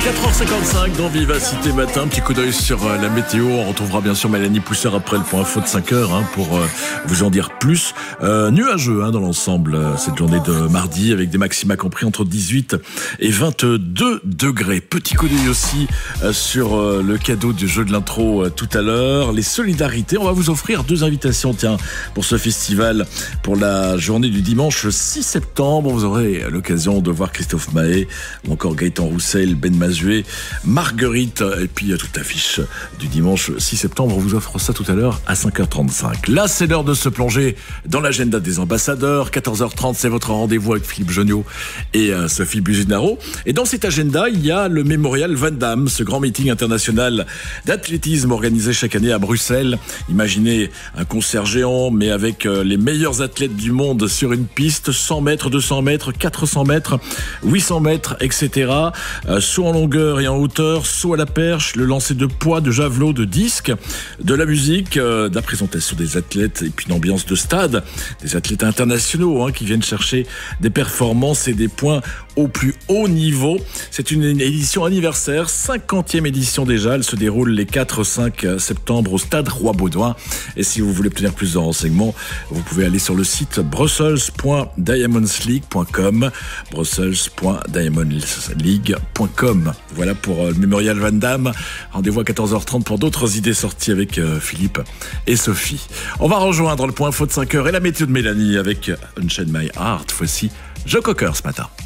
4h55 dans Vivacité Matin, petit coup d'œil sur la météo. On retrouvera bien sûr Mélanie Pousseur après le point info de 5h pour vous en dire plus. Nuageux dans l'ensemble cette journée de mardi avec des maxima compris entre 18 et 22 degrés. Petit coup d'œil aussi sur le cadeau du jeu de l'intro tout à l'heure. Les solidarités, on va vous offrir 2 invitations pour ce festival pour la journée du dimanche 6 septembre. Vous aurez l'occasion de voir Christophe Maé ou encore Gaëtan Roussel, Ben Mazué, Marguerite et puis toute l'affiche du dimanche 6 septembre. On vous offre ça tout à l'heure à 5h35. Là, c'est l'heure de se plonger dans l'agenda des ambassadeurs. 14h30, c'est votre rendez-vous avec Philippe Jonniot et Sophie Buginaro. Et dans cet agenda, il y a le mémorial Van Damme, ce grand meeting international d'athlétisme organisé chaque année à Bruxelles. Imaginez un concert géant, mais avec les meilleurs athlètes du monde sur une piste, 100 mètres, 200 mètres, 400 mètres, 800 mètres, etc. Saut en longueur et en hauteur, saut à la perche, le lancer de poids, de javelot, de disque, de la musique, de la présentation des athlètes et puis une ambiance de stade, des athlètes internationaux qui viennent chercher des performances et des points au plus haut niveau. C'est une édition anniversaire, 50e édition déjà. Elle se déroule les 4-5 septembre au stade Roi-Baudouin. Et si vous voulez obtenir plus de renseignements, vous pouvez aller sur le site brussels.diamondsleague.com brussels.diamondsleague.com. Voilà pour le mémorial Van Damme. Rendez-vous à 14h30 pour d'autres idées sorties avec Philippe et Sophie. On va rejoindre le point info de 5h et la météo de Mélanie avec Unchained My Heart. Voici Joe Cocker ce matin.